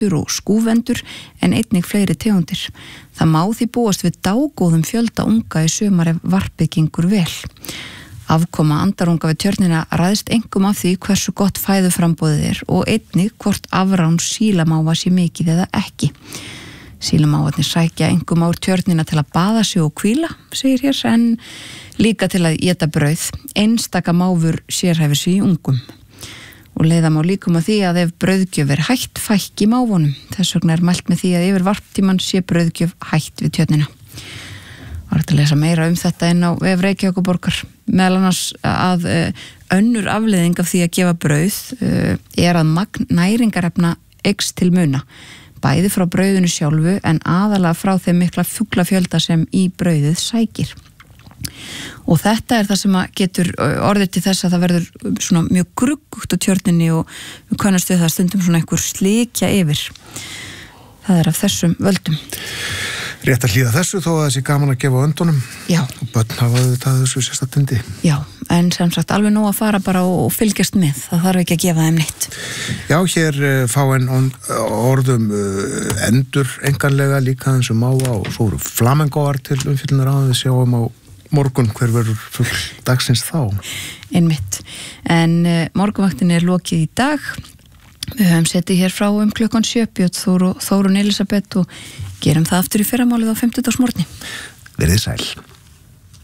og skúfendur en einnig fleiri tegundir. Það má því búast við dágóðum fjölda unga í sumar ef varpið gengur vel. Afkoma andarunga við tjörnina ræðst einkum af því hversu gott fæðuframboðið og einnig hvort afrán sílamáva sé mikið eða ekki. Sílamávarnir sækja einkum á tjörnina til að baða sig og hvíla, segir hér, en líka til að éta brauð. Einstaka máfur sérhæfir sig í ungum. Og leiða má líkum að því að ef brauðgjöf hætt fækki máfunum. Þess vegna mælt með því að yfir varptíman sé brauðgjöf hætt við tjörnina. Var þetta að lesa meira þetta inn á vef Reykjavíkurborgar. Meðal annars að önnur afleiðing af því að gefa brauð að magn næringarefna eykst til muna. Bæði frá brauðinu sjálfu en aðalega frá þeim mikla fuglafjölda sem í brauðið sækir. Og þetta það sem getur orðið til þess að það verður svona mjög gruggugt á tjörninni og við kannast við það stundum svona einhver slikja yfir. Það af þessum völdum. Rétt að hlýða þessu þó að það sé gaman að gefa öndunum. Já. Og börn hafa þetta þessu sérstatundi. Já, en sem sagt alveg nóg að fara bara og fylgjast með. Það þarf ekki að gefa þeim neitt. Já, hér fá orðum endur enganlega líka þessum máva og svo eru flamengoar til umfyllunar á við sjáum á morgun hver verður full dagsins þá. Einmitt. En morgunvaktin lokið í dag. Við höfum setið hér frá klukkan 7, Björn Þór og Þórunn Elísabet og gerum það aftur í fyrramálið á 50. morgni. Verið sæl.